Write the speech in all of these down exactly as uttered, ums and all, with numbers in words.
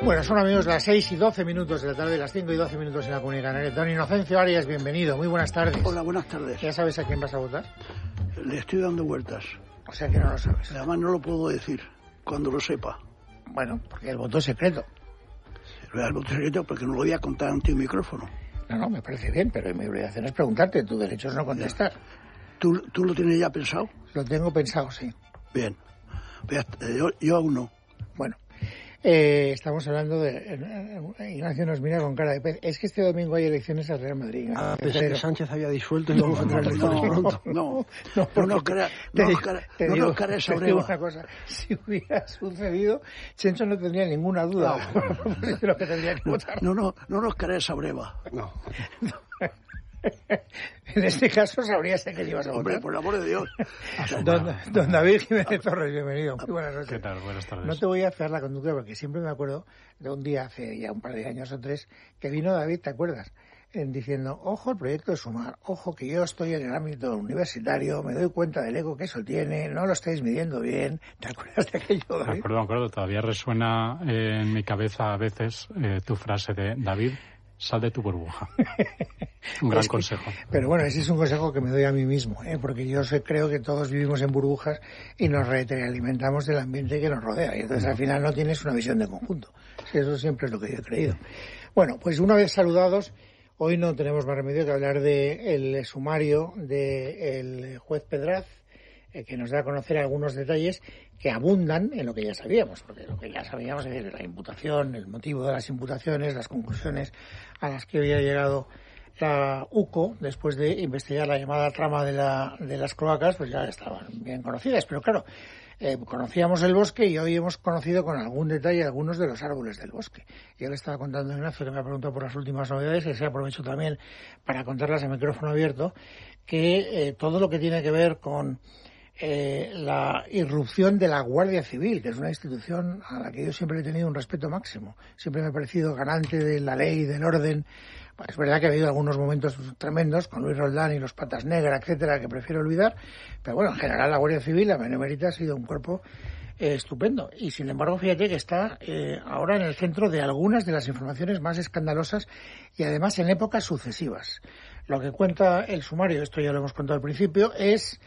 Bueno, son amigos las seis y doce minutos de la tarde, las cinco y doce minutos en la Comunidad Canaria. Don Inocencio Arias, bienvenido, muy buenas tardes. Hola, buenas tardes. ¿Ya sabes a quién vas a votar? Le estoy dando vueltas. O sea que no lo sabes. Además no lo puedo decir cuando lo sepa. Bueno, porque el voto es secreto. El voto es secreto porque no lo voy a contar ante un micrófono. No, no, me parece bien, pero mi obligación es preguntarte, tu derecho es no contestar. ¿Tú, tú lo tienes ya pensado? Lo tengo pensado, sí. Bien. Yo, yo aún no. Bueno. Eh, estamos hablando de... Eh, Ignacio nos mira con cara de pez. Es que este domingo hay elecciones al Real Madrid. Ah, pensé que Sánchez había disuelto y vamos a entrar en no, pronto. No, no, no, no nos crea, no nos crea, no nos crea esa breva. Una cosa, si hubiera sucedido, Chencho no tendría ninguna duda de lo que tendría que votar. No, no, no nos crea esa breva. No. En este caso sabrías que ibas a votar. Hombre, por el amor de Dios. Don, don David Jiménez Torres, bienvenido. Muy buenas noches. ¿Qué tal? Buenas tardes. No te voy a hacer la conducta porque siempre me acuerdo de un día, hace ya un par de años o tres, que vino David, ¿te acuerdas? En diciendo, ojo el proyecto de Sumar, ojo que yo estoy en el ámbito universitario, me doy cuenta del eco que eso tiene, no lo estáis midiendo bien. ¿Te acuerdas de aquello, David? Me acuerdo, me acuerdo. Todavía resuena en mi cabeza a veces eh, tu frase de David, sal de tu burbuja. Un gran es que, consejo. Pero bueno, ese es un consejo que me doy a mí mismo, ¿eh? Porque yo sé, creo que todos vivimos en burbujas y nos retroalimentamos del ambiente que nos rodea. Y entonces al final no tienes una visión de conjunto. Eso siempre es lo que yo he creído. Bueno, pues una vez saludados, hoy no tenemos más remedio que hablar del sumario del juez Pedraz, eh, que nos da a conocer algunos detalles que abundan en lo que ya sabíamos, porque lo que ya sabíamos es decir, la imputación, el motivo de las imputaciones, las conclusiones a las que había llegado la U C O, después de investigar la llamada trama de, la, de las cloacas, pues ya estaban bien conocidas. Pero claro, eh, conocíamos el bosque y hoy hemos conocido con algún detalle algunos de los árboles del bosque. Yo le estaba contando a Ignacio, que me ha preguntado por las últimas novedades, y se aprovecho también para contarlas a micrófono abierto, que eh, todo lo que tiene que ver con eh, la irrupción de la Guardia Civil, que es una institución a la que yo siempre he tenido un respeto máximo. Siempre me ha parecido garante de la ley, del orden. Es verdad que ha habido algunos momentos tremendos con Luis Roldán y los Patas Negras, etcétera, que prefiero olvidar, pero bueno, en general la Guardia Civil, la Benemérita, ha sido un cuerpo eh, estupendo. Y sin embargo, fíjate que está eh, ahora en el centro de algunas de las informaciones más escandalosas y además en épocas sucesivas. Lo que cuenta el sumario, esto ya lo hemos contado al principio, es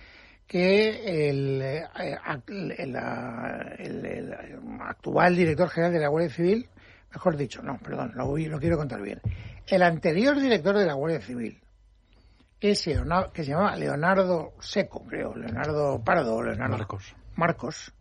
que el, eh, el, el, el, el actual director general de la Guardia Civil, mejor dicho, no, perdón, lo, voy, lo quiero contar bien. El anterior director de la Guardia Civil, que se, que se llamaba Leonardo Seco, creo, Leonardo Pardo, Leonardo Marcos, Marcos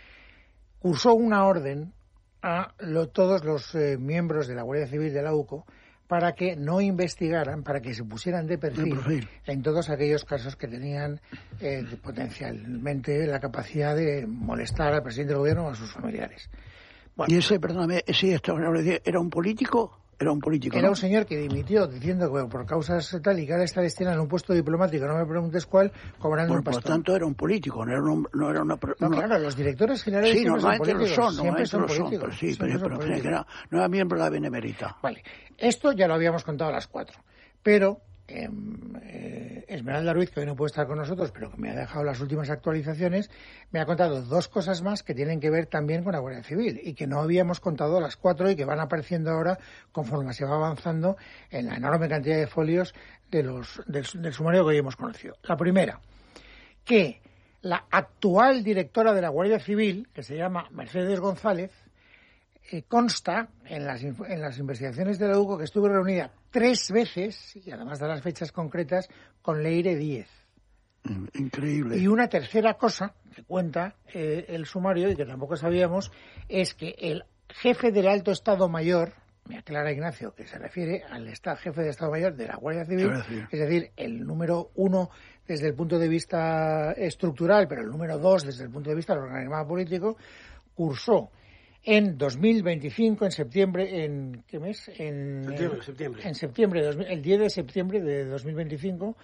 cursó una orden a lo, todos los eh, miembros de la Guardia Civil de la U C O para que no investigaran, para que se pusieran de perfil, de perfil. en todos aquellos casos que tenían eh, potencialmente la capacidad de molestar al presidente del gobierno o a sus familiares. Bueno, y ese, perdóname, ese era un político, era un político. Era ¿no? un señor que dimitió diciendo que por causas tal y que ahora está destinado en un puesto diplomático, no me preguntes cuál, cobrando por, un pastón. Por tanto, era un político, no era, un, no era una... No, una... claro, los directores generales sí, normalmente lo son, siempre son lo políticos. Son, pero sí, pero, pero, pero que era, no era miembro de la Benemérita. Vale, esto ya lo habíamos contado a las cuatro, pero eh, eh, Esmeralda Ruiz, que hoy no puede estar con nosotros, pero que me ha dejado las últimas actualizaciones, me ha contado dos cosas más que tienen que ver también con la Guardia Civil y que no habíamos contado a las cuatro y que van apareciendo ahora conforme se va avanzando en la enorme cantidad de folios de los, del, del sumario que hoy hemos conocido. La primera, que la actual directora de la Guardia Civil, que se llama Mercedes González, eh, consta en las, en las investigaciones de la U C O que estuvo reunida tres veces, y además de las fechas concretas, con Leire Díez. Increíble. Y una tercera cosa que cuenta eh, el sumario y que tampoco sabíamos es que el jefe del Alto Estado Mayor, me aclara Ignacio, que se refiere al estado, jefe de Estado Mayor de la Guardia Civil, Gracias. Es decir, el número uno desde el punto de vista estructural, pero el número dos desde el punto de vista del organigrama político, cursó en dos mil veinticinco, en septiembre, ¿en qué mes? En septiembre, en, septiembre. En septiembre, el diez de septiembre de dos mil veinticinco,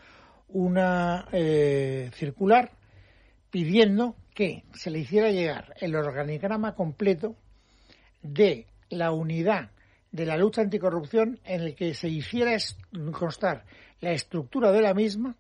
una eh, circular pidiendo que se le hiciera llegar el organigrama completo de la unidad de la lucha anticorrupción en el que se hiciera constar la estructura de la misma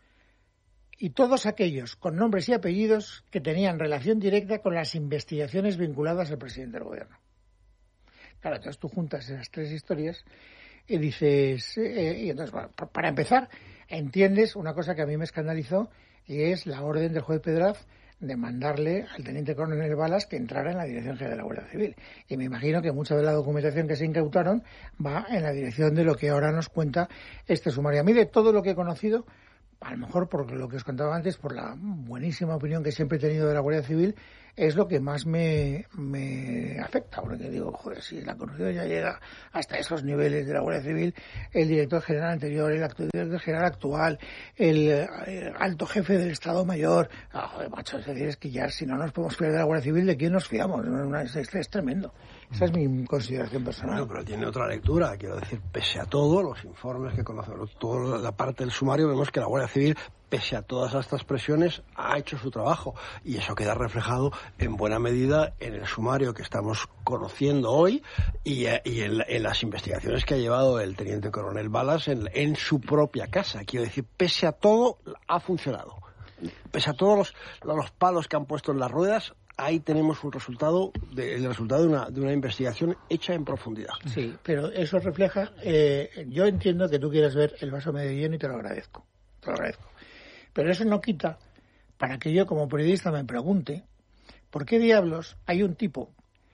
y todos aquellos con nombres y apellidos que tenían relación directa con las investigaciones vinculadas al presidente del gobierno. Claro, entonces tú juntas esas tres historias y dices, eh, y entonces, bueno, para empezar, entiendes una cosa que a mí me escandalizó, y es la orden del juez Pedraz de mandarle al teniente coronel Balas que entrara en la Dirección General de la Guardia Civil. Y me imagino que mucha de la documentación que se incautaron va en la dirección de lo que ahora nos cuenta este sumario. A mí, de todo lo que he conocido, a lo mejor por lo que os contaba antes, por la buenísima opinión que siempre he tenido de la Guardia Civil, es lo que más me, me afecta, porque digo, joder, si la corrupción ya llega hasta esos niveles de la Guardia Civil, el director general anterior, el director general actual, el, el alto jefe del Estado Mayor, ah, joder, macho, es decir, es que ya si no nos podemos fiar de la Guardia Civil, ¿de quién nos fiamos? Es, es, es tremendo. Esa es mi consideración personal. Bueno, pero tiene otra lectura, quiero decir, pese a todo, los informes que conocemos, toda la parte del sumario, vemos que la Guardia Civil, pese a todas estas presiones, ha hecho su trabajo, y eso queda reflejado en buena medida en el sumario que estamos conociendo hoy y, y en, en las investigaciones que ha llevado el teniente coronel Balas en, en su propia casa. Quiero decir, pese a todo, ha funcionado. Pese a todos los, los palos que han puesto en las ruedas, ahí tenemos un resultado, de, el resultado de una, de una investigación hecha en profundidad. Sí, pero eso refleja, eh, yo entiendo que tú quieras ver el vaso medio lleno y te lo agradezco, te lo agradezco. Pero eso no quita para que yo como periodista me pregunte por qué diablos hay un tipo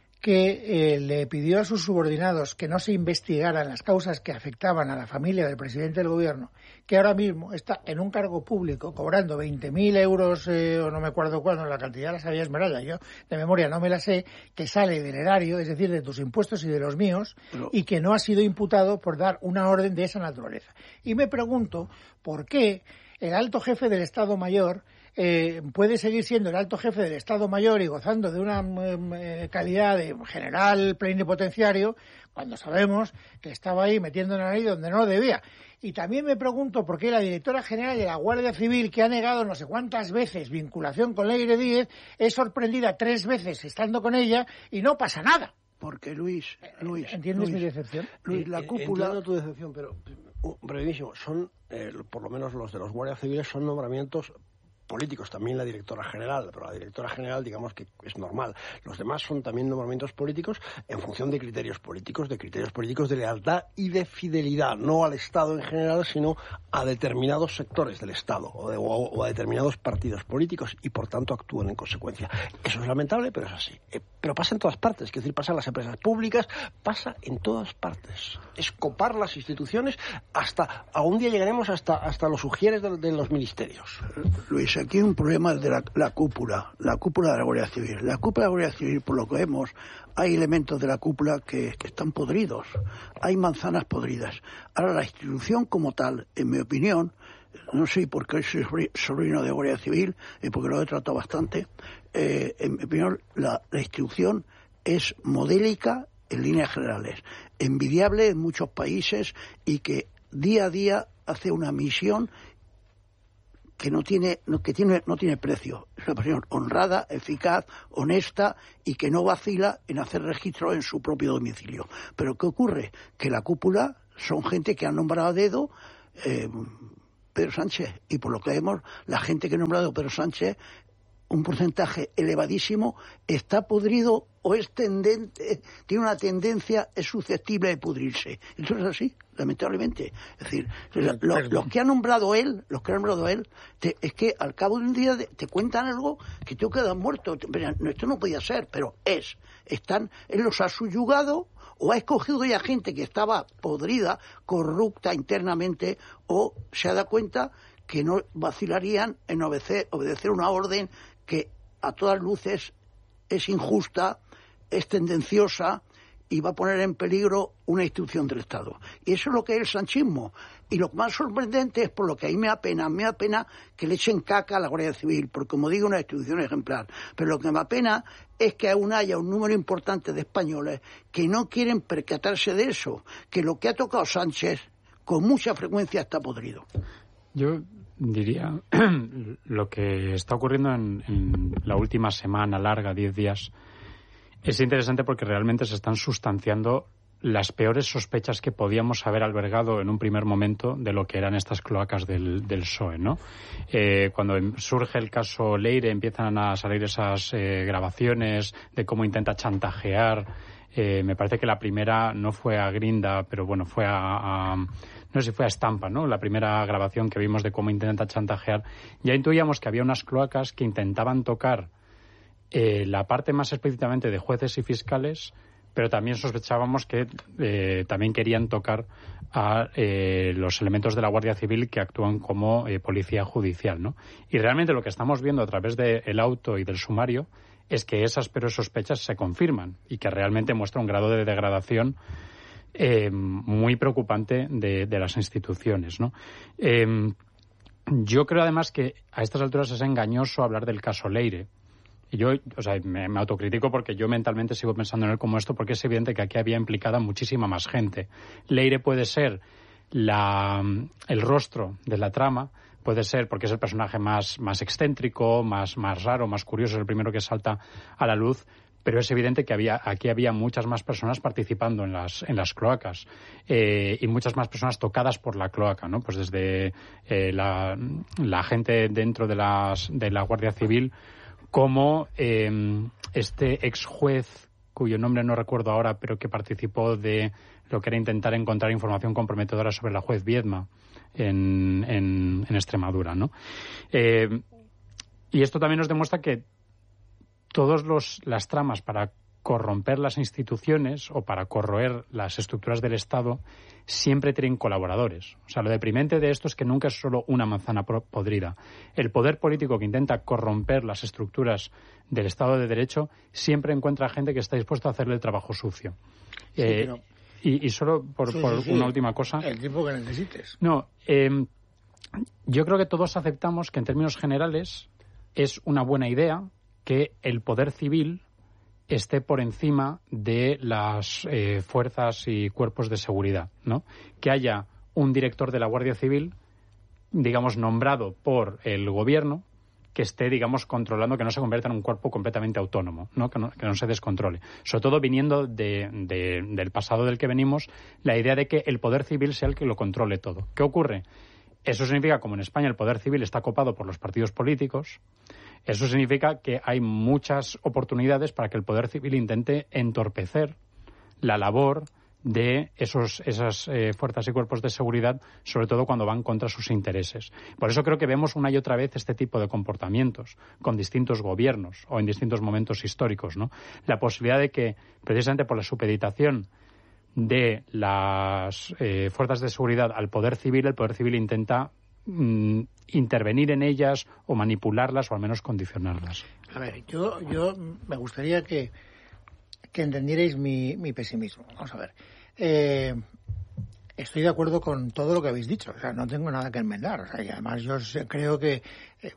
que eh, le pidió a sus subordinados que no se investigaran las causas que afectaban a la familia del presidente del gobierno, que ahora mismo está en un cargo público cobrando veinte mil euros, eh, o no me acuerdo cuándo, la cantidad la sabía Esmeralda, yo de memoria no me la sé, que sale del erario, es decir, de tus impuestos y de los míos, Pero... y que no ha sido imputado por dar una orden de esa naturaleza. Y me pregunto por qué el alto jefe del Estado Mayor eh, puede seguir siendo el alto jefe del Estado Mayor y gozando de una eh, calidad de general plenipotenciario, cuando sabemos que estaba ahí metiendo la nariz donde no debía. Y también me pregunto por qué la directora general de la Guardia Civil, que ha negado no sé cuántas veces vinculación con Leire Díez, es sorprendida tres veces estando con ella y no pasa nada. Porque, Luis, Luis... ¿Entiendes Luis, mi decepción? Luis, la cúpula... Entiendo tu decepción, pero... brevísimo, son, eh, por lo menos los de los guardias civiles, son nombramientos políticos, también la directora general, pero la directora general digamos que es normal. Los demás son también nombramientos políticos en función de criterios políticos, de criterios políticos de lealtad y de fidelidad, no al Estado en general, sino a determinados sectores del Estado o, de, o, o a determinados partidos políticos, y por tanto actúan en consecuencia. Eso es lamentable, pero es así. Eh, pero pasa en todas partes, es decir, pasa en las empresas públicas, pasa en todas partes. Es copar las instituciones hasta, a un día llegaremos hasta, hasta los ujieres de, de los ministerios. Luis, aquí hay un problema de la, la cúpula, la cúpula de la Guardia Civil. La cúpula de la Guardia Civil, por lo que vemos, hay elementos de la cúpula que, que están podridos, hay manzanas podridas. Ahora, la institución como tal, en mi opinión, no sé por qué soy sobrino de Guardia Civil y porque lo he tratado bastante, eh, en mi opinión, la, la institución es modélica en líneas generales, envidiable en muchos países y que día a día hace una misión que no tiene no, que tiene no tiene precio. Es una persona honrada, eficaz, honesta y que no vacila en hacer registro en su propio domicilio. Pero ¿qué ocurre? Que la cúpula son gente que han nombrado a dedo eh, Pedro Sánchez, y por lo que vemos, la gente que ha nombrado a Pedro Sánchez, un porcentaje elevadísimo, está podrido o es tendente, tiene una tendencia, es susceptible de pudrirse. Eso es así, lamentablemente. Es decir, lo, los que ha nombrado él, los que ha nombrado él, te, es que al cabo de un día de, te cuentan algo que tú quedas muerto. No, esto no podía ser, pero es. Están, él los ha subyugado o ha escogido ya gente que estaba podrida, corrupta internamente, o se ha dado cuenta que no vacilarían en obedecer, obedecer una orden que a todas luces es injusta, es tendenciosa y va a poner en peligro una institución del Estado. Y eso es lo que es el sanchismo. Y lo más sorprendente es, por lo que a mí me da pena, me da pena que le echen caca a la Guardia Civil, porque como digo, una institución ejemplar. Pero lo que me da pena es que aún haya un número importante de españoles que no quieren percatarse de eso, que lo que ha tocado Sánchez con mucha frecuencia está podrido. Yo diría, lo que está ocurriendo en, en la última semana larga, diez días, es interesante porque realmente se están sustanciando las peores sospechas que podíamos haber albergado en un primer momento de lo que eran estas cloacas del, del P S O E, ¿no? Eh, cuando surge el caso Leire, empiezan a salir esas eh, grabaciones de cómo intenta chantajear Eh, me parece que la primera no fue a Grinda, pero bueno, fue a, a... no sé si fue a Estampa, ¿no? La primera grabación que vimos de cómo intenta chantajear. Ya intuíamos que había unas cloacas que intentaban tocar eh, la parte más explícitamente de jueces y fiscales, pero también sospechábamos que eh, también querían tocar a eh, los elementos de la Guardia Civil que actúan como eh, policía judicial, ¿no? Y realmente lo que estamos viendo a través del auto y del sumario es que esas peores sospechas se confirman y que realmente muestra un grado de degradación eh, muy preocupante de, de las instituciones, ¿no? Eh, yo creo además que a estas alturas es engañoso hablar del caso Leire. Y yo, o sea, me, me autocritico porque yo mentalmente sigo pensando en él como esto, porque es evidente que aquí había implicada muchísima más gente. Leire puede ser la, el rostro de la trama, puede ser porque es el personaje más, más excéntrico, más, más raro, más curioso, es el primero que salta a la luz, pero es evidente que había, aquí había muchas más personas participando en las, en las cloacas eh, y muchas más personas tocadas por la cloaca, ¿no? Pues desde eh, la, la gente dentro de, las, de la Guardia Civil, como eh, este ex juez, cuyo nombre no recuerdo ahora, pero que participó de lo que era intentar encontrar información comprometedora sobre la juez Viedma en, en, en Extremadura, ¿no? Eh, y esto también nos demuestra que todas las tramas para corromper las instituciones o para corroer las estructuras del Estado siempre tienen colaboradores. O sea, lo deprimente de esto es que nunca es solo una manzana podrida. El poder político que intenta corromper las estructuras del Estado de Derecho siempre encuentra gente que está dispuesta a hacerle el trabajo sucio. Sí, eh, pero... y, y solo por, sí, por sí, sí. una última cosa... El tiempo que necesites. No, eh, yo creo que todos aceptamos que en términos generales es una buena idea que el poder civil esté por encima de las eh, fuerzas y cuerpos de seguridad, ¿no? Que haya un director de la Guardia Civil, digamos, nombrado por el gobierno, que esté, digamos, controlando, que no se convierta en un cuerpo completamente autónomo, ¿no? Que no, que no se descontrole. Sobre todo viniendo de, de, del pasado del que venimos, la idea de que el poder civil sea el que lo controle todo. ¿Qué ocurre? Eso significa, como en España el poder civil está copado por los partidos políticos, eso significa que hay muchas oportunidades para que el poder civil intente entorpecer la labor de esos, esas eh, fuerzas y cuerpos de seguridad, sobre todo cuando van contra sus intereses. Por eso creo que vemos una y otra vez este tipo de comportamientos con distintos gobiernos o en distintos momentos históricos, ¿no? La posibilidad de que, precisamente por la supeditación de las eh, fuerzas de seguridad al poder civil, el poder civil intenta mm, intervenir en ellas o manipularlas o al menos condicionarlas. A ver, yo, yo me gustaría que, que entendierais mi, mi pesimismo. Vamos a ver. Eh, estoy de acuerdo con todo lo que habéis dicho. O sea, no tengo nada que enmendar. O sea, y además yo creo que eh,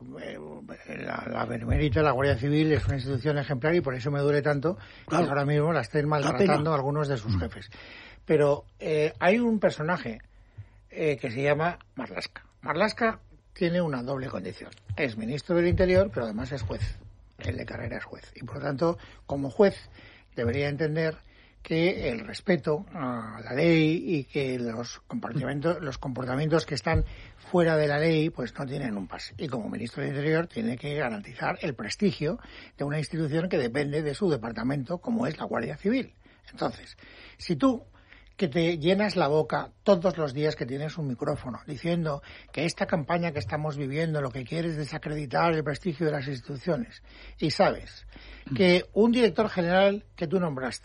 la, la Benemérita, la Guardia Civil, es una institución ejemplar y por eso me duele tanto claro. que ahora mismo la estén maltratando a algunos de sus jefes. Pero eh, hay un personaje eh, que se llama Marlaska. Marlaska tiene una doble condición. Es ministro del Interior, pero además es juez. Él de carrera es juez. Y por lo tanto, como juez, debería entender que el respeto a la ley y que los comportamientos, los comportamientos que están fuera de la ley pues no tienen un pase. Y como ministro del Interior tiene que garantizar el prestigio de una institución que depende de su departamento, como es la Guardia Civil. Entonces, si tú que te llenas la boca todos los días que tienes un micrófono diciendo que esta campaña que estamos viviendo lo que quiere es desacreditar el prestigio de las instituciones y sabes que un director general que tú nombraste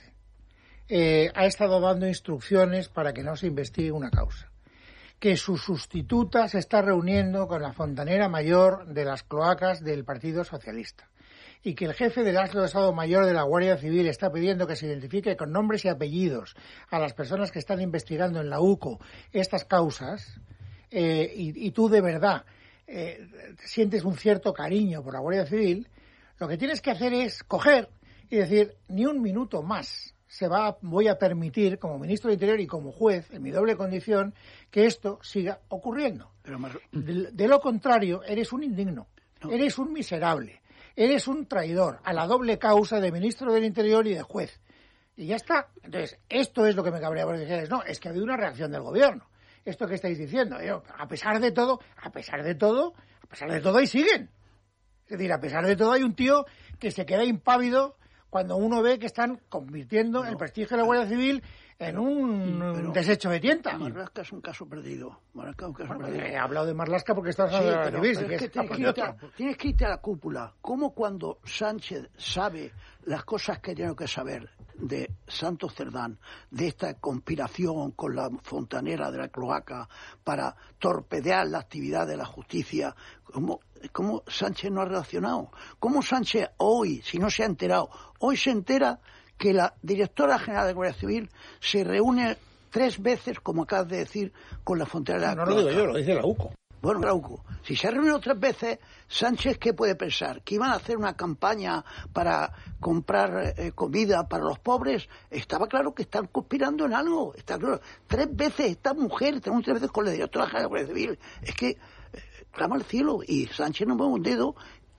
eh, ha estado dando instrucciones para que no se investigue una causa, que su sustituta se está reuniendo con la fontanera mayor de las cloacas del Partido Socialista y que el jefe del Alto de Estado Mayor de la Guardia Civil está pidiendo que se identifique con nombres y apellidos a las personas que están investigando en la U C O estas causas, eh, y, y tú de verdad eh, sientes un cierto cariño por la Guardia Civil, lo que tienes que hacer es coger y decir, ni un minuto más se va, voy a permitir, como ministro de Interior y como juez, en mi doble condición, que esto siga ocurriendo. Pero más... de, de lo contrario, eres un indigno, no. eres un miserable. Eres un traidor a la doble causa de ministro del Interior y de juez. Y ya está. Entonces, esto es lo que me cabrea porque dijeras, no, es que ha habido una reacción del gobierno. Esto que estáis diciendo, yo, a pesar de todo, a pesar de todo, a pesar de todo, ahí siguen. Es decir, a pesar de todo, hay un tío que se queda impávido cuando uno ve que están convirtiendo no. el prestigio de la Guardia Civil en un pero, desecho de tienta. Marlaska es un caso perdido. Marlaska es un caso bueno, perdido. He hablado de Marlaska porque estás hablando sí, de la Civil. Es que, que tienes, que irte a, tienes que irte a la cúpula. ¿Cómo cuando Sánchez sabe las cosas que tiene que saber de Santos Cerdán, de esta conspiración con la fontanera de la cloaca para torpedear la actividad de la justicia, ¿cómo, cómo Sánchez no ha reaccionado? ¿Cómo Sánchez hoy, si no se ha enterado, hoy se entera que la directora general de Guardia Civil se reúne tres veces, como acabas de decir, con la fontanera de la cloaca? No lo digo yo, lo dice la U C O. Bueno, Glauco, si se ha reunido tres veces, Sánchez, ¿qué puede pensar? ¿Que iban a hacer una campaña para comprar eh, comida para los pobres? Estaba claro que están conspirando en algo. Está claro. Tres veces esta mujer, tres veces con la directora general de la Guardia Civil. Es que eh, clama al cielo y Sánchez no mueve un dedo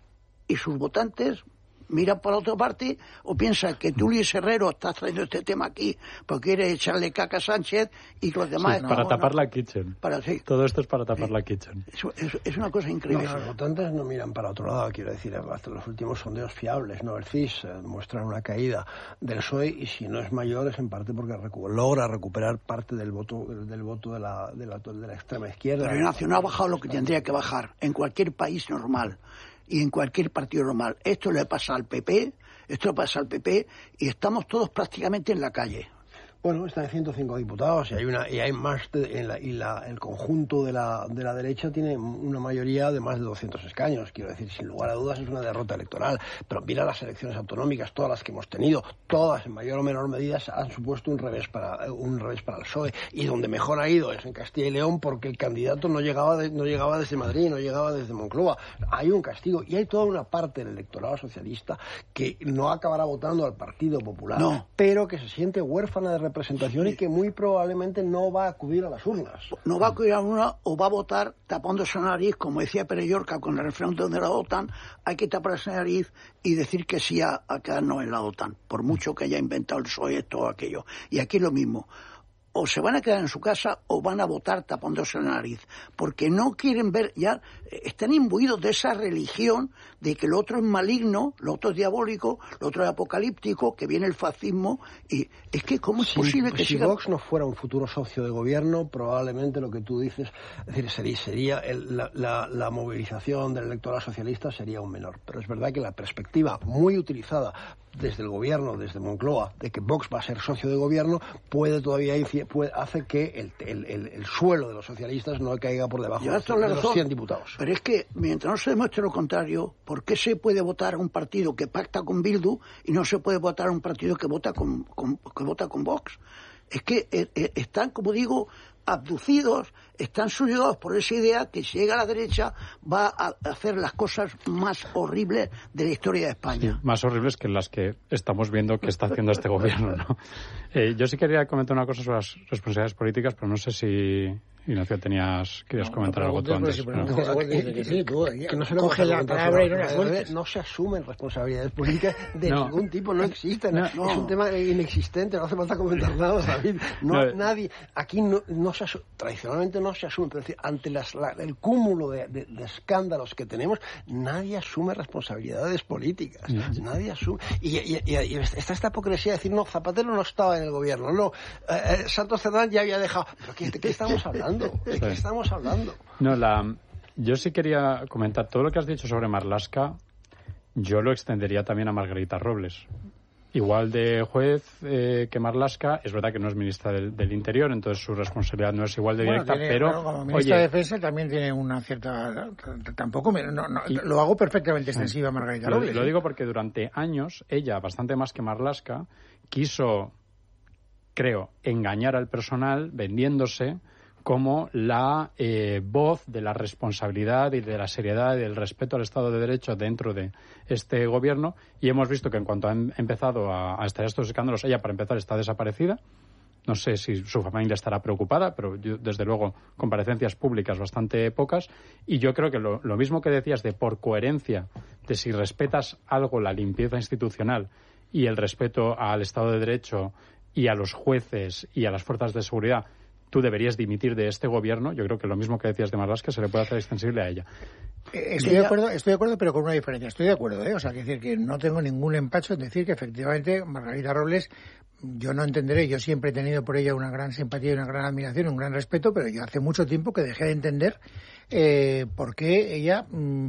y sus votantes miran por otra parte o piensan que tú, Luis Herrero, estás trayendo este tema aquí porque quieres echarle caca a Sánchez y que los demás... Sí, para no, tapar no, la kitchen. Para, sí. Todo esto es para tapar sí. la kitchen. Eso, eso, es una cosa increíble. No, los votantes no miran para otro lado, quiero decir, hasta los últimos sondeos fiables, ¿no? El C I S eh, muestran una caída del P S O E y si no es mayor es en parte porque recu- logra recuperar parte del voto del voto de la, de la, de la extrema izquierda. Pero el Nacional ha bajado lo que tendría que bajar en cualquier país normal y en cualquier partido normal. Esto le pasa al P P, esto le pasa al P P y estamos todos prácticamente en la calle. Bueno, están en ciento cinco diputados y hay una y hay más de, en la, y la, el conjunto de la de la derecha tiene una mayoría de más de doscientos escaños. Quiero decir, sin lugar a dudas es una derrota electoral. Pero mira las elecciones autonómicas, todas las que hemos tenido, todas en mayor o menor medida han supuesto un revés para un revés para el P S O E. Y donde mejor ha ido es en Castilla y León porque el candidato no llegaba de, no llegaba desde Madrid, no llegaba desde Moncloa. Hay un castigo y hay toda una parte del electorado socialista que no acabará votando al Partido Popular, no. pero que se siente huérfana de representación y que muy probablemente no va a acudir a las urnas. No va a acudir a la urna o va a votar tapándose la nariz, como decía Pere Llorca con el referéndum de la OTAN, hay que taparse la nariz y decir que sí a, a quedarnos en la OTAN, por mucho que haya inventado el P S O E esto o aquello. Y aquí es lo mismo. O se van a quedar en su casa o van a votar tapándose la nariz, porque no quieren ver, ya están imbuidos de esa religión de que lo otro es maligno, lo otro es diabólico, lo otro es apocalíptico, que viene el fascismo, y es que ¿cómo es si, posible que si siga... Vox no fuera un futuro socio de gobierno, probablemente lo que tú dices, es decir, sería, sería el, la, la, la movilización del electorado socialista sería aún menor, pero es verdad que la perspectiva muy utilizada desde el gobierno, desde Moncloa, de que Vox va a ser socio de gobierno, puede todavía puede, hace que el, el, el, el suelo de los socialistas no caiga por debajo de, de los cien diputados. Pero es que, mientras no se demuestre lo contrario, ¿por qué se puede votar a un partido que pacta con Bildu y no se puede votar a un partido que vota con, con, que vota con Vox? Es que eh, eh, están, como digo, abducidos, están subyugados por esa idea que si llega a la derecha va a hacer las cosas más horribles de la historia de España. Sí, más horribles que las que estamos viendo que está haciendo este gobierno, ¿no? Eh, yo sí quería comentar una cosa sobre las responsabilidades políticas, pero no sé si, Ignacio, tenías querías no, comentar no, algo tú antes. Pero no, no, que, que, sí, tú, que no se coge la palabra y no la sueltes. No se asumen responsabilidades políticas de no. ningún tipo, no existen. No, no. Es un tema inexistente, no hace falta comentar nada, David. No, no. Nadie, aquí no, no se asume, tradicionalmente no se asume, pero es decir, ante las, la, el cúmulo de, de, de escándalos que tenemos, nadie asume responsabilidades políticas. Sí. Nadie asume. Y, y, y, y está esta hipocresía de decir, no, Zapatero no estaba en el gobierno, no, eh, eh, Santos Cerdán ya había dejado. ¿Pero qué, de qué estamos hablando? ¿De qué estamos hablando? No, la, yo sí quería comentar todo lo que has dicho sobre Marlaska. Yo lo extendería también a Margarita Robles. Igual de juez eh, que Marlaska, es verdad que no es ministra del, del Interior, entonces su responsabilidad no es igual de directa, bueno, tiene, pero... pero como ministra oye, de Defensa también tiene una cierta... Tampoco... Me, no, no, y, lo hago perfectamente extensiva a Margarita Robles. Lo, lo digo porque durante años, ella, bastante más que Marlaska, quiso, creo, engañar al personal vendiéndose como la eh, voz de la responsabilidad y de la seriedad y del respeto al Estado de Derecho dentro de este gobierno, y hemos visto que en cuanto han empezado a, a estallar estos escándalos, ella, para empezar, está desaparecida. No sé si su familia estará preocupada, pero yo, desde luego, comparecencias públicas bastante pocas, y yo creo que lo, lo mismo que decías de por coherencia, de si respetas algo la limpieza institucional y el respeto al Estado de Derecho y a los jueces y a las fuerzas de seguridad, tú deberías dimitir de este gobierno, yo creo que lo mismo que decías de Marlaska se le puede hacer extensible a ella. Estoy de acuerdo, estoy de acuerdo, pero con una diferencia. Estoy de acuerdo, ¿eh? O sea, que decir que no tengo ningún empacho en decir que efectivamente Margarita Robles, yo no entenderé, yo siempre he tenido por ella una gran simpatía y una gran admiración, un gran respeto, pero yo hace mucho tiempo que dejé de entender eh, por qué ella mm,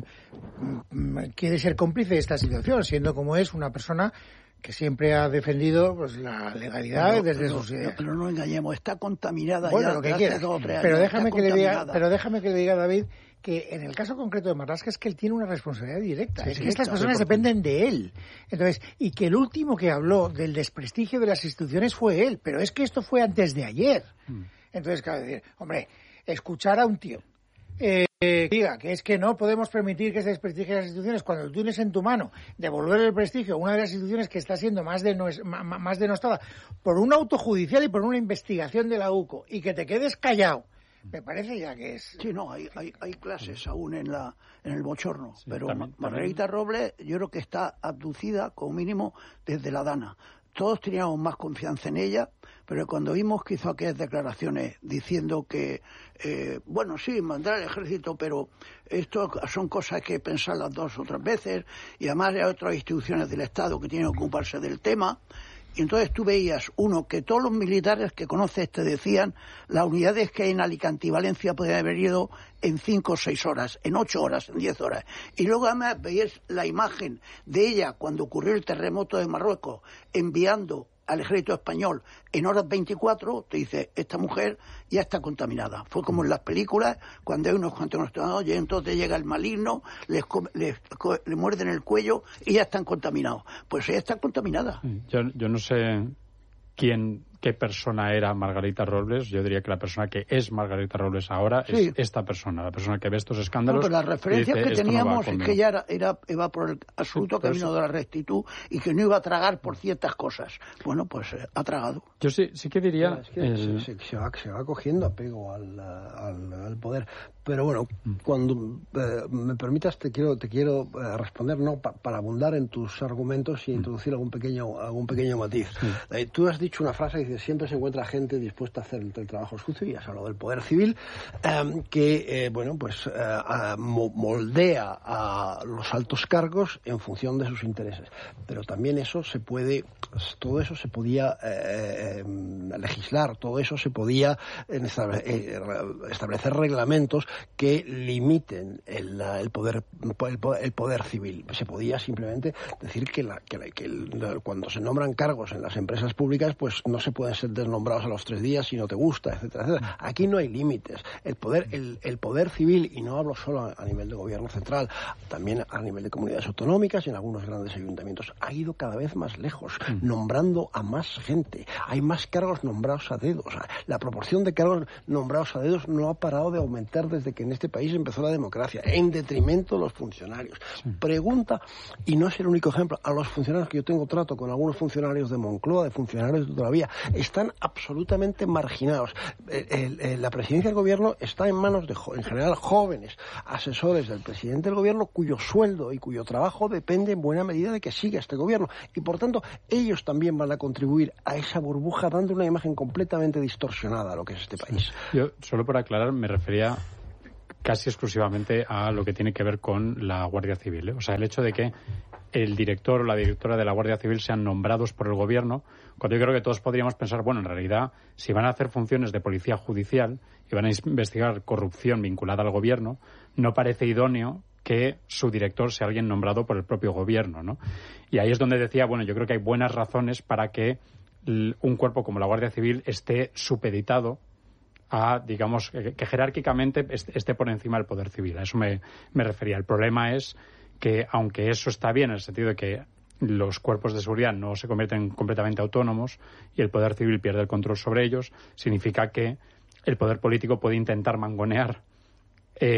mm, quiere ser cómplice de esta situación, siendo como es una persona que siempre ha defendido pues la legalidad pero, desde pero, sus ideas. Pero no engañemos, está contaminada bueno, ya lo que hace quieras, dos o tres pero años, déjame que le diga, pero déjame que le diga a David que en el caso concreto de Marlaska es que él tiene una responsabilidad directa, sí, es que directa, estas personas dependen de él. Entonces, y que el último que habló del desprestigio de las instituciones fue él, pero es que esto fue antes de ayer. Mm. Entonces, claro, decir, hombre, escuchar a un tío eh, que diga que es que no podemos permitir que se desprestigien las instituciones cuando tú tienes en tu mano devolver el prestigio a una de las instituciones que está siendo más, deno, más denostada por un auto judicial y por una investigación de la U C O y que te quedes callado. Me parece ya que es... Sí, no, hay, hay, hay clases aún en la en el bochorno, sí, pero también, Margarita también. Robles yo creo que está abducida como mínimo desde la Dana. Todos teníamos más confianza en ella, pero cuando vimos que hizo aquellas declaraciones diciendo que, eh, bueno, sí, mandar al ejército, pero esto son cosas que hay que pensar las dos o tres veces, y además hay otras instituciones del Estado que tienen que ocuparse del tema. Y entonces tú veías, uno, que todos los militares que conoces te decían las unidades que hay en Alicante y Valencia podían haber ido en cinco o seis horas, en ocho horas, en diez horas. Y luego además veías la imagen de ella cuando ocurrió el terremoto de Marruecos, enviando al ejército español en horas veinticuatro, te dice, esta mujer ya está contaminada. Fue como en las películas, cuando hay unos contaminados, y entonces llega el maligno, les, les, les muerden el cuello y ya están contaminados. Pues ella está contaminada. Yo, yo no sé quién, qué persona era Margarita Robles. Yo diría que la persona que es Margarita Robles ahora sí. es esta persona, la persona que ve estos escándalos. No, pero las referencias dice, que teníamos no es que ella era, era, iba por el absoluto sí, camino de la rectitud y que no iba a tragar por ciertas cosas. Bueno, pues eh, ha tragado. Yo sí, sí que diría... Es que el... se, se, se, va, se va cogiendo apego al, al, al poder. Pero bueno, cuando eh, me permitas, te quiero te quiero eh, responder, no pa, para abundar en tus argumentos y introducir algún pequeño algún pequeño matiz. Sí. Eh, tú has dicho una frase que dice, siempre se encuentra gente dispuesta a hacer el, el trabajo sucio, y has hablado del poder civil, eh, que, eh, bueno, pues eh, moldea a los altos cargos en función de sus intereses. Pero también eso se puede, todo eso se podía eh, legislar, todo eso se podía establecer reglamentos que limiten el, el poder el, el poder civil. Se podía simplemente decir que, la, que, la, que el, cuando se nombran cargos en las empresas públicas, pues no se pueden ser desnombrados a los tres días si no te gusta, etcétera, etcétera. Aquí no hay límites. El poder el, el poder civil, y no hablo solo a, a nivel de gobierno central, también a nivel de comunidades autonómicas y en algunos grandes ayuntamientos, ha ido cada vez más lejos, mm. nombrando a más gente. Hay más cargos nombrados a dedos. La proporción de cargos nombrados a dedos no ha parado de aumentar desde que en este país empezó la democracia, en detrimento de los funcionarios. Sí. Pregunta, y no es el único ejemplo, a los funcionarios que yo tengo trato con algunos funcionarios de Moncloa, de funcionarios de todavía, están absolutamente marginados. El, el, la presidencia del gobierno está en manos de, en general, jóvenes asesores del presidente del gobierno cuyo sueldo y cuyo trabajo depende en buena medida de que siga este gobierno. Y por tanto, ellos también van a contribuir a esa burbuja dando una imagen completamente distorsionada a lo que es este país. Yo, solo por aclarar, me refería casi exclusivamente a lo que tiene que ver con la Guardia Civil, ¿eh? O sea, el hecho de que el director o la directora de la Guardia Civil sean nombrados por el gobierno, cuando yo creo que todos podríamos pensar, bueno, en realidad, si van a hacer funciones de policía judicial y van a investigar corrupción vinculada al gobierno, no parece idóneo que su director sea alguien nombrado por el propio gobierno, ¿no? Y ahí es donde decía, bueno, yo creo que hay buenas razones para que un cuerpo como la Guardia Civil esté supeditado a, digamos, que, que jerárquicamente esté por encima del poder civil. A eso me, me refería. El problema es que, aunque eso está bien en el sentido de que los cuerpos de seguridad no se convierten completamente autónomos y el poder civil pierde el control sobre ellos, significa que el poder político puede intentar mangonear eh,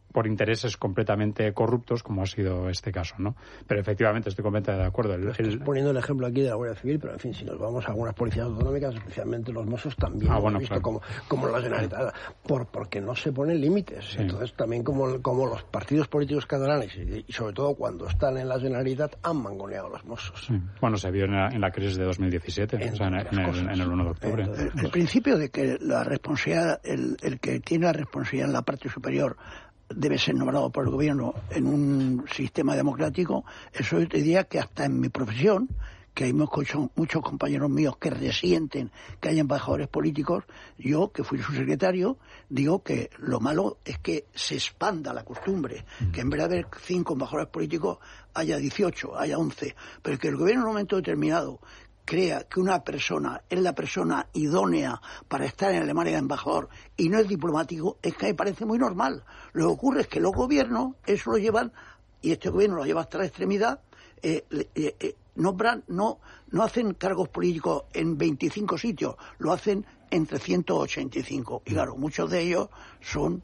por intereses completamente corruptos, como ha sido este caso, ¿no? Pero efectivamente estoy completamente de acuerdo. El, Estoy el... poniendo el ejemplo aquí de la Guardia Civil, pero en fin, si nos vamos a algunas policías autonómicas, especialmente los Mossos, también ah, lo bueno, he visto claro. como, como la Generalitat, por, porque no se ponen límites. Sí. Entonces también como, como los partidos políticos catalanes, y, y sobre todo cuando están en la Generalitat, han mangoneado a los Mossos. Sí. Bueno, se vio en la, en la crisis de dos mil diecisiete, o sea, en, en, el, en el uno de octubre. Entonces, el, el principio de que la responsabilidad, el, el que tiene la responsabilidad en la parte superior debe ser nombrado por el gobierno en un sistema democrático, eso yo te diría que hasta en mi profesión, que hay muchos, muchos compañeros míos que resienten que haya embajadores políticos, yo, que fui su secretario, digo que lo malo es que se expanda la costumbre, mm. que en vez de haber cinco embajadores políticos haya dieciocho, haya once, pero que el gobierno en un momento determinado crea que una persona es la persona idónea para estar en Alemania de embajador y no es diplomático, es que me parece muy normal. Lo que ocurre es que los gobiernos eso lo llevan, y este gobierno lo lleva hasta la extremidad, eh, eh, eh, nombran, no, no hacen cargos políticos en veinticinco sitios, lo hacen en trescientos ochenta y cinco. Y claro, muchos de ellos son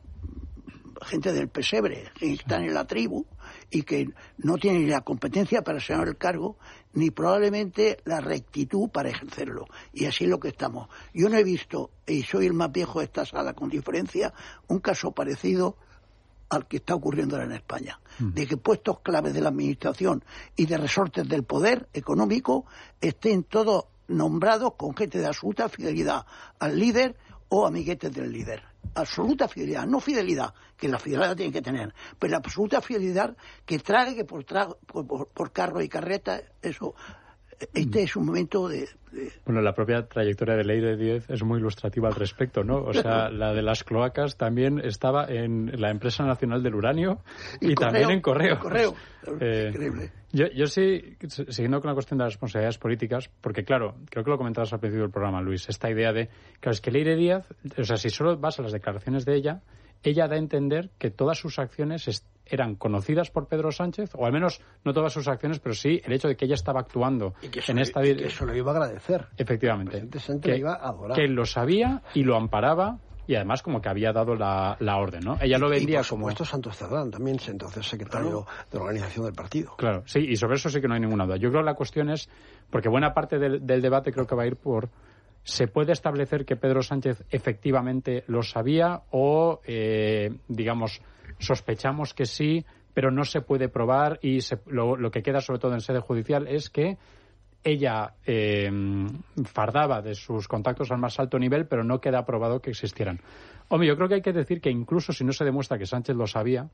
gente del pesebre, que están en la tribu y que no tienen ni la competencia para ser el cargo, ni probablemente la rectitud para ejercerlo. Y así es lo que estamos. Yo no he visto, y soy el más viejo de esta sala con diferencia, un caso parecido al que está ocurriendo ahora en España, mm. de que puestos claves de la administración y de resortes del poder económico estén todos nombrados con gente de absoluta fidelidad al líder o amiguetes del líder. Absoluta fidelidad, no fidelidad, que la fidelidad la tienen que tener, pero la absoluta fidelidad que trague que por, trago, por, por, por carro y carreta, eso, este mm. es un momento de, de... Bueno, la propia trayectoria de Leire Díez es muy ilustrativa al respecto, ¿no? O sea, la de las cloacas también estaba en la Empresa Nacional del Uranio y, y correo, también en Correo. correo. Eh, Increíble. Yo, yo sí, siguiendo con la cuestión de las responsabilidades políticas, porque claro, creo que lo comentabas al principio del programa, Luis, esta idea de, claro, es que Leire Díez, o sea, si solo vas a las declaraciones de ella, ella da a entender que todas sus acciones est- eran conocidas por Pedro Sánchez, o al menos no todas sus acciones, pero sí el hecho de que ella estaba actuando y que eso, en esta... Y que eso lo iba a agradecer. Efectivamente. Que, que, iba a adorar. que lo sabía y lo amparaba, y además como que había dado la, la orden, ¿no? Ella lo vendía y por como... supuesto Santos Cerdán, también entonces secretario claro. de organización del partido. Claro, sí, y sobre eso sí que no hay ninguna duda. Yo creo que la cuestión es, porque buena parte del, del debate creo que va a ir por... ¿Se puede establecer que Pedro Sánchez efectivamente lo sabía o, eh, digamos, sospechamos que sí, pero no se puede probar y se, lo, lo que queda sobre todo en sede judicial es que ella eh, fardaba de sus contactos al más alto nivel, pero no queda probado que existieran? Hombre, yo creo que hay que decir que incluso si no se demuestra que Sánchez lo sabía,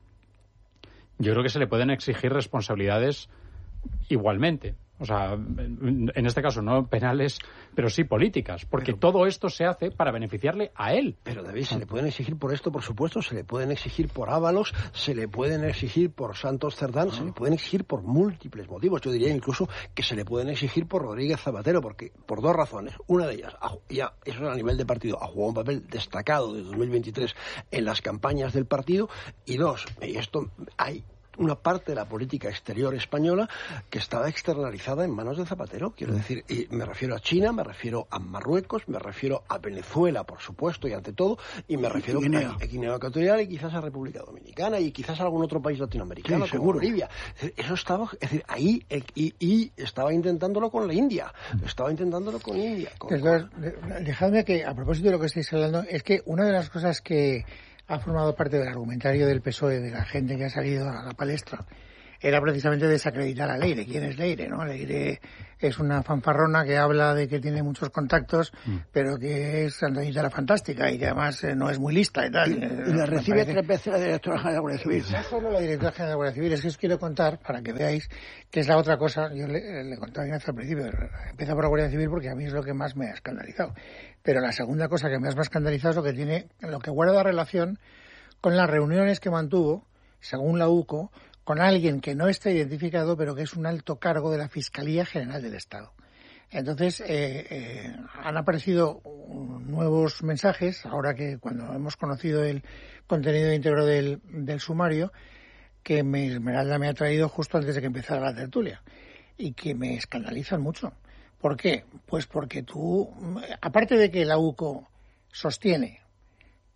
yo creo que se le pueden exigir responsabilidades igualmente. O sea, en este caso no penales, pero sí políticas, porque pero, todo esto se hace para beneficiarle a él. Pero David, se le pueden exigir por esto, por supuesto, se le pueden exigir por Ábalos, se le pueden exigir por Santos Cerdán, uh-huh. se le pueden exigir por múltiples motivos. Yo diría incluso que se le pueden exigir por Rodríguez Zapatero, porque por dos razones. Una de ellas, ya eso a nivel de partido, ha jugado un papel destacado de dos mil veintitrés en las campañas del partido, y dos, y esto hay una parte de la política exterior española que estaba externalizada en manos de Zapatero, quiero decir, y me refiero a China, me refiero a Marruecos, me refiero a Venezuela, por supuesto, y ante todo, y me refiero Guinea. a Guinea Ecuatorial y quizás a República Dominicana y quizás a algún otro país latinoamericano, sí, como Bolivia. Eso estaba, es decir, ahí, y, y estaba intentándolo con la India, estaba intentándolo con India. Con, Entonces, con... Dejadme que, a propósito de lo que estáis hablando, es que una de las cosas que ha formado parte del argumentario del P S O E, de la gente que ha salido a la palestra, era precisamente desacreditar a Leire. ¿Quién es Leire? ¿No? Leire es una fanfarrona que habla de que tiene muchos contactos, mm. pero que es Antonita la Fantástica y que además eh, no es muy lista y tal. Y, y la recibe parece... tres veces la directora general de la Guardia Civil. No solo la directora general de la Guardia Civil, es que os quiero contar, para que veáis, que es la otra cosa. Yo le, le contaba bien hasta el principio, empieza por la Guardia Civil porque a mí es lo que más me ha escandalizado. Pero la segunda cosa que más me ha escandalizado es lo que tiene, lo que guarda relación con las reuniones que mantuvo, según la U C O, con alguien que no está identificado, pero que es un alto cargo de la Fiscalía General del Estado. Entonces, eh, eh, han aparecido nuevos mensajes, ahora que cuando hemos conocido el contenido íntegro del, del sumario, que me, Esmeralda me ha traído justo antes de que empezara la tertulia, y que me escandalizan mucho. ¿Por qué? Pues porque tú, aparte de que la U C O sostiene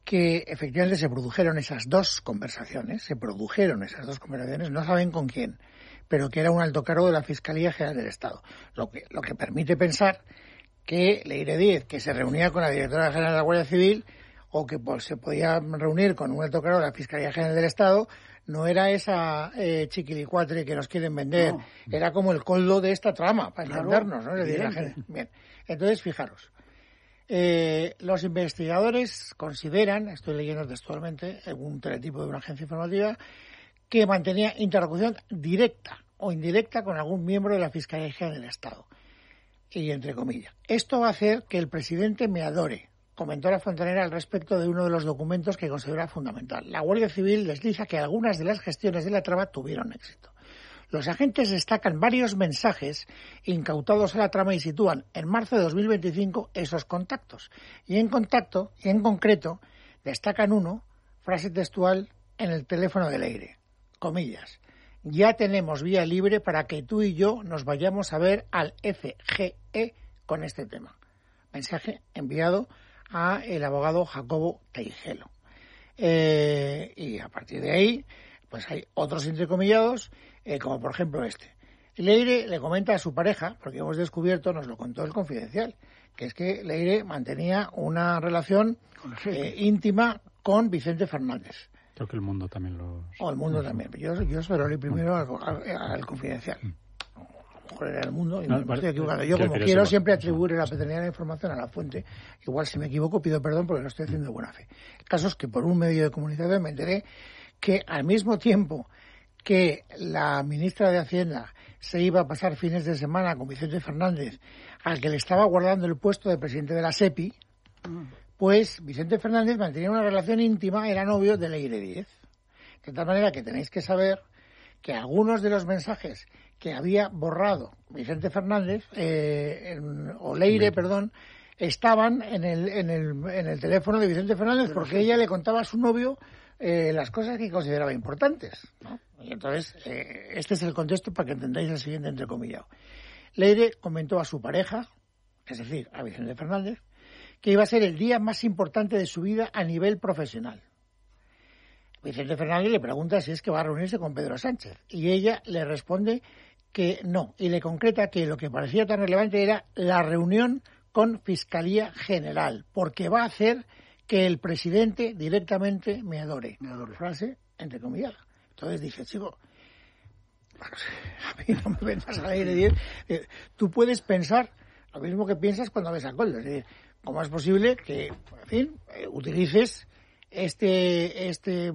que efectivamente se produjeron esas dos conversaciones, se produjeron esas dos conversaciones, no saben con quién, pero que era un alto cargo de la Fiscalía General del Estado, lo que, lo que permite pensar que Leire Díez, que se reunía con la Directora General de la Guardia Civil, o que pues, se podía reunir con un alto cargo de la Fiscalía General del Estado, no era esa eh, chiquilicuatre que nos quieren vender, no. Era como el coldo de esta trama, para claro, entendernos, ¿no? Es decir, la gente... Bien, entonces, fijaros, eh, los investigadores consideran, estoy leyendo textualmente, en un teletipo de una agencia informativa, que mantenía interlocución directa o indirecta con algún miembro de la Fiscalía General del Estado. Y entre comillas, esto va a hacer que el presidente me adore, comentó la Fontanera al respecto de uno de los documentos que considera fundamental. La Guardia Civil desliza que algunas de las gestiones de la trama tuvieron éxito. Los agentes destacan varios mensajes incautados a la trama y sitúan en marzo de dos mil veinticinco esos contactos. Y en contacto, y en concreto, destacan uno, frase textual, en el teléfono de Leire, comillas, ya tenemos vía libre para que tú y yo nos vayamos a ver al F G E con este tema. Mensaje enviado a el abogado Jacobo Teijelo. Eh, y a partir de ahí, pues hay otros entrecomillados, eh, como por ejemplo este. Leire le comenta a su pareja, porque hemos descubierto, nos lo contó el Confidencial, que es que Leire mantenía una relación eh, íntima con Vicente Fernández. Creo que El Mundo también lo... O El Mundo también. Yo, yo se lo leí primero al, al, al Confidencial. A lo mejor era El Mundo y no, me estoy equivocando. Yo, como quiero igual. Siempre atribuir la paternidad de la información a la fuente, igual si me equivoco pido perdón porque lo estoy haciendo de buena fe. El caso es que por un medio de comunicación me enteré que al mismo tiempo que la ministra de Hacienda se iba a pasar fines de semana con Vicente Fernández, al que le estaba guardando el puesto de presidente de la SEPI, pues Vicente Fernández mantenía una relación íntima, era novio de Leire Díez. De tal manera que tenéis que saber que algunos de los mensajes que había borrado Vicente Fernández, eh, en, o Leire, perdón, estaban en el, en, el, en el teléfono de Vicente Fernández porque ella le contaba a su novio eh, las cosas que consideraba importantes, ¿no? Y entonces, eh, este es el contexto para que entendáis el siguiente entrecomillado. Leire comentó a su pareja, es decir, a Vicente Fernández, que iba a ser el día más importante de su vida a nivel profesional. Vicente Fernández le pregunta si es que va a reunirse con Pedro Sánchez y ella le responde que no, y le concreta que lo que parecía tan relevante era la reunión con Fiscalía General, porque va a hacer que el presidente directamente me adore. Me adore. Frase entrecomillada. Entonces dice, chico, a mí no me vendas al aire diez. Tú puedes pensar lo mismo que piensas cuando ves a Coldo. Es decir, ¿cómo es posible que, en fin, eh, utilices este este eh,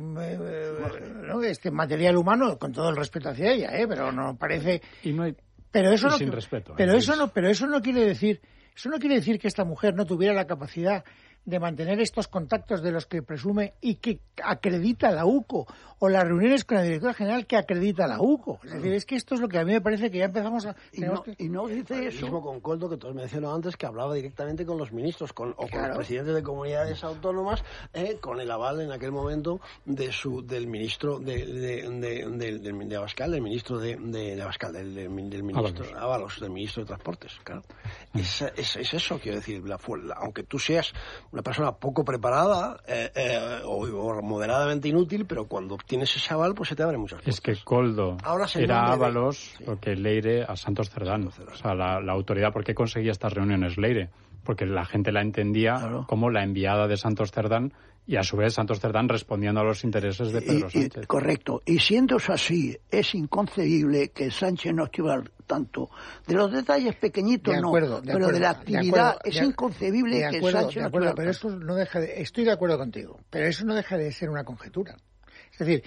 ¿no? este material humano con todo el respeto hacia ella, ¿eh? Pero no parece. Y no hay... Pero eso y no. Sin respeto. Pero eso no. Pero eso no quiere decir. Eso no quiere decir que esta mujer no tuviera la capacidad de mantener estos contactos de los que presume y que acredita la U C O, o las reuniones con la directora general que acredita la U C O. Es decir, es que esto es lo que a mí me parece que ya empezamos a... Y no, que... y no dice eso. Mismo con Coldo, que tú has mencionado antes, que hablaba directamente con los ministros con, o claro. con los presidentes de comunidades autónomas, eh, con el aval en aquel momento de su del ministro de, de, de, de, de, de Abascal, del ministro de, de, de Abascal, del, del ministro Ábalos. Ábalos, del ministro de Transportes, claro. Mm. Es, es, es eso, quiero decir, la, la, aunque tú seas una persona poco preparada eh, eh, o, o moderadamente inútil, pero cuando obtienes ese aval, pues se te abren muchas puertas. Es que Coldo era Ábalos, sí. Porque Leire a Santos Cerdán. Santos Cerdán. O sea, la, la autoridad, ¿por qué conseguía estas reuniones Leire? Porque la gente la entendía claro. como la enviada de Santos Cerdán y a su vez Santos Cerdán respondiendo a los intereses de Pedro y, Sánchez. Y, correcto. Y siendo eso así, es inconcebible que Sánchez no esquiva tanto. De los detalles pequeñitos de acuerdo, no, de pero acuerdo, de la actividad de acuerdo, es de, inconcebible de acuerdo, que Sánchez de no acuerdo, pero tanto. eso no deja de, estoy de acuerdo contigo, pero eso no deja de ser una conjetura. Es decir,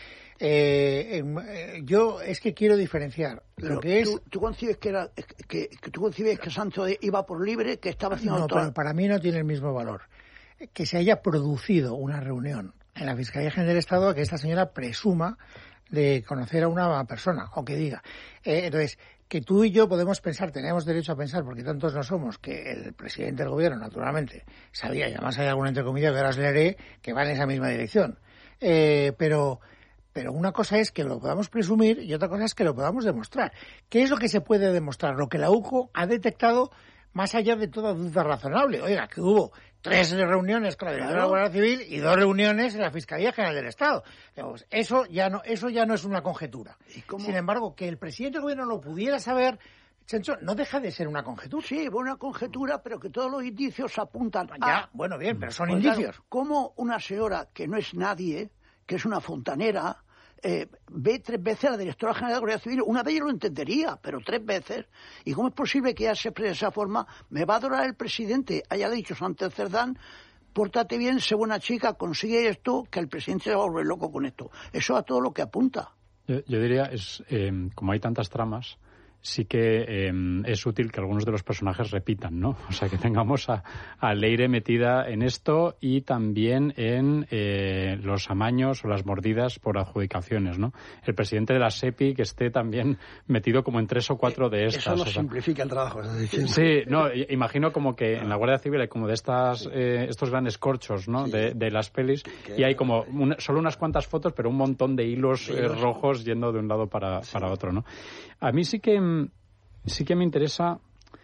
eh, eh, yo es que quiero diferenciar pero lo que es... ¿Tú, tú concibes que, era, que, que tú concibes que Sánchez iba por libre, que estaba haciendo no, todo? Pero para mí no tiene el mismo valor que se haya producido una reunión en la Fiscalía General del Estado a que esta señora presuma de conocer a una persona o que diga. Eh, entonces, que tú y yo podemos pensar, tenemos derecho a pensar, porque tantos no somos, que el presidente del gobierno, naturalmente, sabía, y además hay alguna entre comillas que ahora os leeré, que va en esa misma dirección. Eh, pero, pero una cosa es que lo podamos presumir y otra cosa es que lo podamos demostrar. ¿Qué es lo que se puede demostrar? Lo que la U C O ha detectado más allá de toda duda razonable. Oiga, que hubo tres reuniones con la directora de la Guardia Civil y dos reuniones en la Fiscalía General del Estado. Digamos, eso ya no, eso ya no es una conjetura. Sin embargo, que el presidente del gobierno lo pudiera saber, Chencho, no deja de ser una conjetura. Sí, una conjetura, pero que todos los indicios apuntan a... Ya, bueno, bien, pero son pues indicios. Claro, como una señora que no es nadie, que es una fontanera, eh, ve tres veces a la directora general de la Guardia Civil, una vez yo lo entendería, pero tres veces. ¿Y cómo es posible que ella se exprese de esa forma? Me va a adorar el presidente. Haya dicho Sánchez Cerdán, pórtate bien, sé buena chica, consigue esto, que el presidente se va a volver loco con esto. Eso a todo lo que apunta. Yo, yo diría, es eh, como hay tantas tramas, sí que eh, es útil que algunos de los personajes repitan, ¿no? O sea, que tengamos a, a Leire metida en esto y también en eh, los amaños o las mordidas por adjudicaciones, ¿no? El presidente de la SEPI que esté también metido como en tres o cuatro de estas. Eso no o sea, simplifica el trabajo, estás diciendo. Sí, no, imagino como que en la Guardia Civil hay como de estas eh, estos grandes corchos, ¿no? Sí. De, de las pelis y hay como una, solo unas cuantas fotos, pero un montón de hilos, de hilos. Eh, rojos yendo de un lado para, sí. para otro, ¿no? A mí sí que sí que me interesa,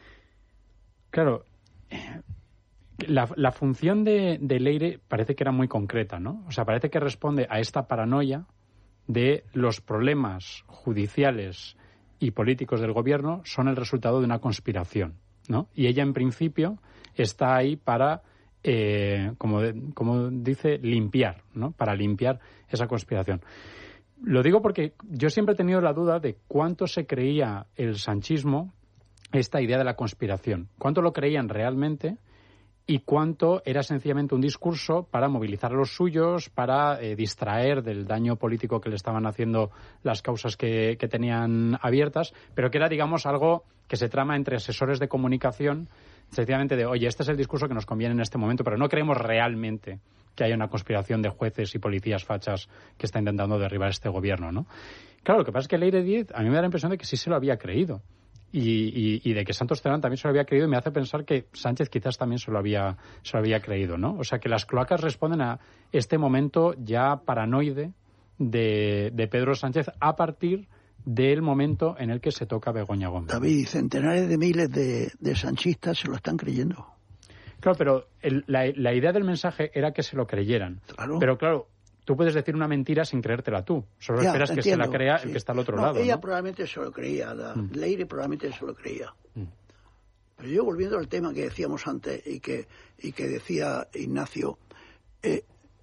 claro, la, la función de, de Leire parece que era muy concreta, ¿no? O sea, parece que responde a esta paranoia de los problemas judiciales y políticos del gobierno son el resultado de una conspiración, ¿no? Y ella, en principio, está ahí para, eh, como, de, como dice, limpiar, ¿no? Para limpiar esa conspiración. Lo digo porque yo siempre he tenido la duda de cuánto se creía el sanchismo esta idea de la conspiración. Cuánto lo creían realmente y cuánto era sencillamente un discurso para movilizar a los suyos, para eh, distraer del daño político que le estaban haciendo las causas que, que tenían abiertas, pero que era, digamos, algo que se trama entre asesores de comunicación, sencillamente de, oye, este es el discurso que nos conviene en este momento, pero no creemos realmente que haya una conspiración de jueces y policías fachas que está intentando derribar este gobierno, ¿no? Claro, lo que pasa es que Leire Díez, a mí me da la impresión de que sí se lo había creído. Y, y, y de que Santos Cerdán también se lo había creído y me hace pensar que Sánchez quizás también se lo había se lo había creído, ¿no? O sea, que las cloacas responden a este momento ya paranoide de, de Pedro Sánchez a partir del momento en el que se toca Begoña Gómez. David, centenares de miles de, de sanchistas se lo están creyendo. Claro, pero el, la, la idea del mensaje era que se lo creyeran. Claro. Pero claro, tú puedes decir una mentira sin creértela tú. Solo ya, esperas entiendo, que se la crea sí. el que está al otro no, lado. Ella ¿no? probablemente se lo creía, la mm. Leire probablemente se lo creía. Mm. Pero yo, volviendo al tema que decíamos antes y que, y que decía Ignacio, eh,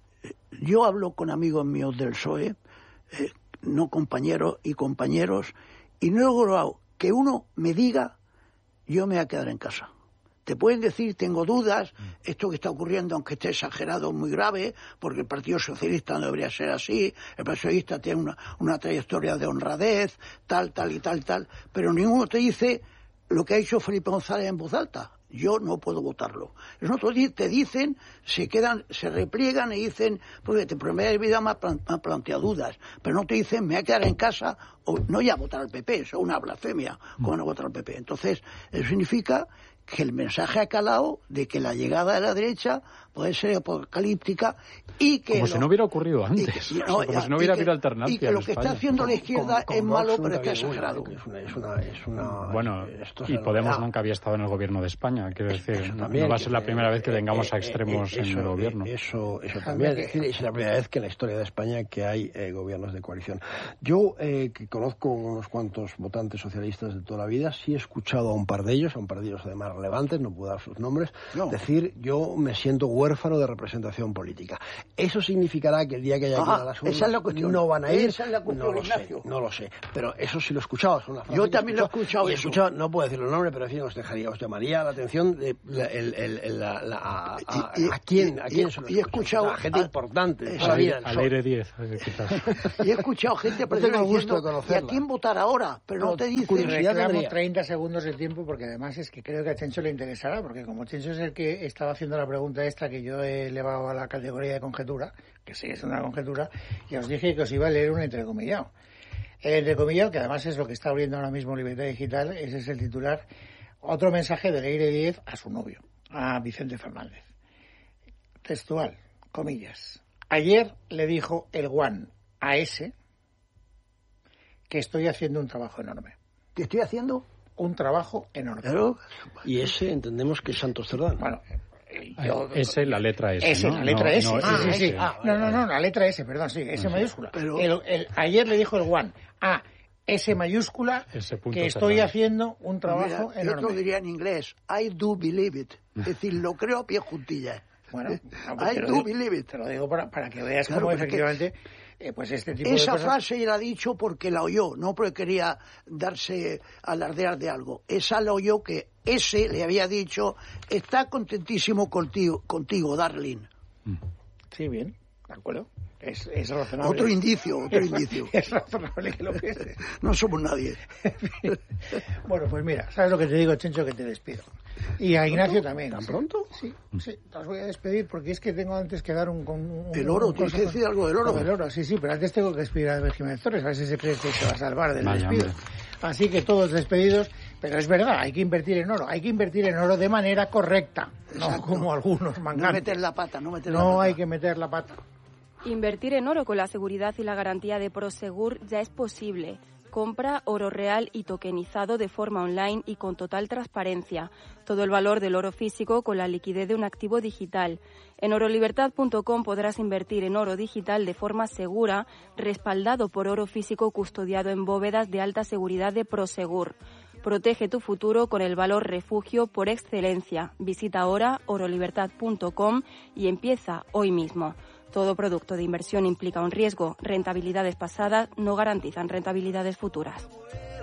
yo hablo con amigos míos del P S O E, eh, no compañeros y compañeros, y no he logrado que uno me diga, yo me voy a quedar en casa. Te pueden decir, tengo dudas, esto que está ocurriendo, aunque esté exagerado, es muy grave, porque el Partido Socialista no debería ser así, el Partido Socialista tiene una, una trayectoria de honradez, tal, tal y tal, tal, pero ninguno te dice lo que ha hecho Felipe González en voz alta. Yo no puedo votarlo. Los otros te dicen, se quedan, se repliegan y dicen, porque te prometo vida me ha planteado dudas, pero no te dicen, me voy a quedar en casa, o no voy a votar al P P, eso es una blasfemia, como no votar al P P. Entonces, eso significa que el mensaje ha calado de que la llegada de la derecha puede ser apocalíptica y que... Como lo, si no hubiera ocurrido antes, que, no, o sea, como ya, si no hubiera habido alternancia. Y que lo que está haciendo la izquierda con, con es malo, Vox pero está exagerado. Es una, es una, es una, bueno, y Podemos nunca había estado en el gobierno de España, quiero decir, no, no va a ser la primera vez que tengamos a extremos eh, eh, eso, en el gobierno. Eso, eso también, es decir, es la primera vez que en la historia de España que hay eh, gobiernos de coalición. Yo, eh, que conozco unos cuantos votantes socialistas de toda la vida, sí he escuchado a un par de ellos, a un par de ellos además relevantes, no puedo dar sus nombres, no. decir, yo me siento huérfano de representación política. ¿Eso significará que el día que haya que ir a las urnas no van a ir? Esa es la cuestión, no lo sé, no lo sé. Pero eso sí lo he escuchado. Es una frase yo también lo he escuchado. Y he escuchado, no puedo decir los nombres, pero en fin, os dejaría, os llamaría la atención de la, el, el, el, la, la, a, a, y, a quién, a quién se lo he escuchado. A gente a, importante. A, a, a Leire Díez, quizás. Y he escuchado gente no tengo el gusto de conocerla. ¿Y a quién votar ahora? Pero no, no te dicen. Reclamo treinta segundos de tiempo porque además es que creo que a Chencho le interesará, porque como Chencho es el que estaba haciendo la pregunta esta que yo he elevado a la categoría de conjetura, que sí es una conjetura, y os dije que os iba a leer un entrecomillado. El entrecomillado, que además es lo que está abriendo ahora mismo Libertad Digital, ese es el titular. Otro mensaje de Leire Díez a su novio, a Vicente Fernández. Textual, comillas. Ayer le dijo el Juan a ese que estoy haciendo un trabajo enorme. ¿Qué estoy haciendo? un trabajo enorme. Pero, y ese entendemos que es Santos Cerdán. Bueno, yo, S, la letra S, S, ¿no? la letra No, S. no, Ah, sí, sí, sí. S. Ah, no, no, no, la letra S, perdón, sí, S mayúscula. Pero- El, el- ayer le dijo el Juan, ah, S mayúscula, S punto que estoy Cerdán. haciendo un trabajo mira, yo te lo enorme. diría en inglés, I do believe it. Es decir, lo creo a pie juntillas. Bueno, no, pues I te lo do digo- believe it. Te lo digo para, para que veas Claro, cómo pero es que efectivamente, eh, pues este tipo de Esa cosas... frase la ha dicho porque la oyó, no porque quería darse alardear de algo. Esa la oyó que ese le había dicho, está contentísimo contigo, contigo darling. Sí, bien, de acuerdo. Es, es razonable. Otro indicio, otro indicio. Es razonable que lo pienses. No somos nadie. Bueno, pues mira, ¿sabes lo que te digo, Chencho? Que te despido. Y a Ignacio también. ¿Tan Sí. pronto? Sí, sí, te os voy a despedir porque es que tengo antes que dar un... un- un- El oro, un tienes que consejo. decir algo del oro. Lo del oro, sí, sí, pero antes tengo que despedir a Jiménez Torres, a ver si se cree que se va a salvar del Vaya, despido. hombre. Así que todos despedidos, pero es verdad, hay que invertir en oro, hay que invertir en oro de manera correcta, no Exacto. como algunos No mangantes. meter la pata, no meter la No pata. hay que meter la pata. Invertir en oro con la seguridad y la garantía de Prosegur ya es posible. Compra oro real y tokenizado de forma online y con total transparencia. Todo el valor del oro físico con la liquidez de un activo digital. En orolibertad punto com podrás invertir en oro digital de forma segura, respaldado por oro físico custodiado en bóvedas de alta seguridad de Prosegur. Protege tu futuro con el valor refugio por excelencia. Visita ahora orolibertad punto com y empieza hoy mismo. Todo producto de inversión implica un riesgo. Rentabilidades pasadas no garantizan rentabilidades futuras.